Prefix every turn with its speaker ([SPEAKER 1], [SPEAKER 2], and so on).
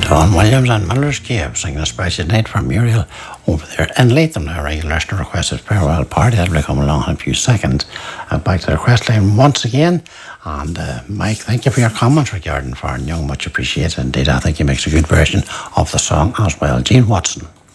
[SPEAKER 1] Don Williams and Miller's Cave singing a special night for Muriel over there. And Latham, a regular listener, requested farewell party. That'll come along in a few seconds. Back to the request line once again. And Mike, thank you for your comments regarding Foreign Young. Much appreciated indeed. I think he makes a good version of the song as well. Gene Watson.